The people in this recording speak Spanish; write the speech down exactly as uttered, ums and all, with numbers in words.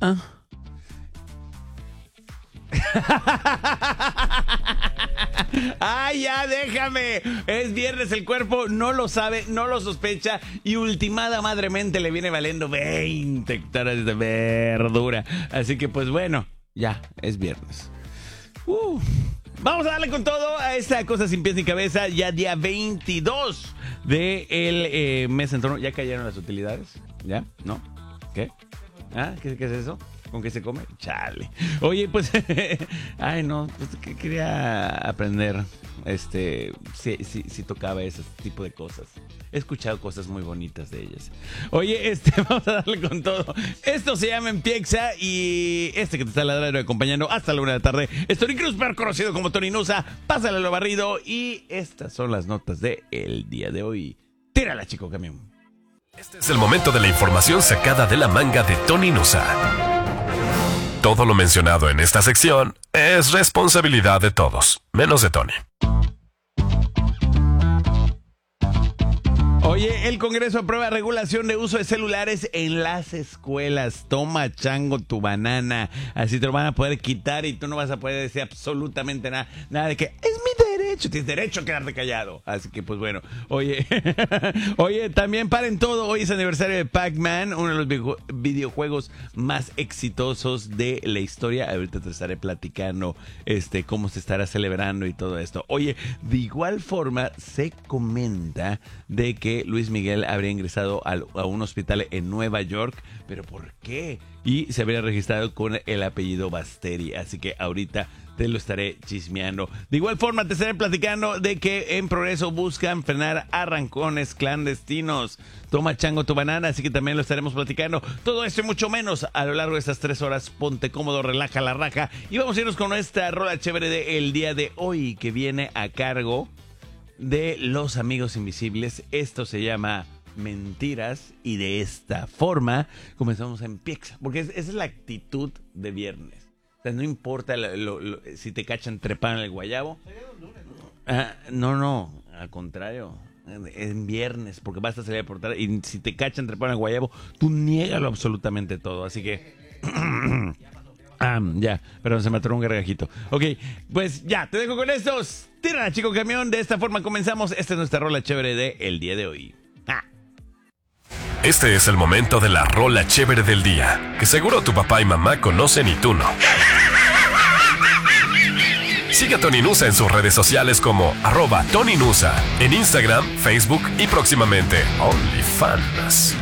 Ah. ¡Ay, ya, déjame! Es viernes, el cuerpo no lo sabe, no lo sospecha y ultimada madremente le viene valiendo veinte hectáreas de verdura. Así que, pues bueno, ya, es viernes. Uh, vamos a darle con todo a esta cosa sin pies ni cabeza. Ya día veintidós del eh, mes en torno. ¿Ya cayeron las utilidades? ¿Ya? ¿No? ¿Qué? ¿Ah? ¿Qué, qué es eso? ¿Con qué se come? Chale. Oye, pues, ay, no, pues que quería aprender, este, si, si, si tocaba ese tipo de cosas. He escuchado cosas muy bonitas de ellas. Oye, este, vamos a darle con todo. Esto se llama Empiexa y este que te está ladrando acompañando hasta la una de la tarde es Tony Cruz, pero conocido como Tony Nusa. Pásale lo barrido y estas son las notas del día de hoy. Tírala, chico camión. Este es el momento de la información sacada de la manga de Tony Nusa. Todo lo mencionado en esta sección es responsabilidad de todos, menos de Tony. Oye, el Congreso aprueba regulación de uso de celulares en las escuelas. Toma, chango, tu banana. Así te lo van a poder quitar y tú no vas a poder decir absolutamente nada. Nada de que es mi derecho. Tienes derecho a quedarte callado. Así que, pues bueno. Oye, oye, también paren todo. Hoy es aniversario de Pac-Man, uno de los videojuegos más exitosos de la historia. Ahorita te estaré platicando este, cómo se estará celebrando y todo esto. Oye, de igual forma se comenta de que Luis Miguel habría ingresado a, a un hospital en Nueva York, pero ¿por qué? Y se habría registrado con el apellido Basteri, así que ahorita te lo estaré chismeando. De igual forma te estaré platicando de que en Progreso buscan frenar arrancones clandestinos. Toma, chango, tu banana, así que también lo estaremos platicando. Todo esto y mucho menos a lo largo de estas tres horas. Ponte cómodo, relaja la raja y vamos a irnos con nuestra rola chévere del día de hoy, que viene a cargo de Los Amigos Invisibles. Esto se llama Mentiras y de esta forma comenzamos a Empiexa, porque es, esa es la actitud de viernes. O sea, no importa lo, lo, lo, si te cachan trepando en el guayabo. Ah, no, no, al contrario. En viernes, porque vas a salir a portar y si te cachan trepando en el guayabo, tú niégalo absolutamente todo. Así que Ah, ya, perdón, se me atoró un gargajito. Ok, pues ya, te dejo con estos. Tírala, chico camión. De esta forma comenzamos. Esta es nuestra rola chévere de el día de hoy. Ah. Este es el momento de la rola chévere del día, que seguro tu papá y mamá conocen y tú no. Sigue a Tony Nusa en sus redes sociales como arroba Tony Nusa, en Instagram, Facebook y próximamente OnlyFans.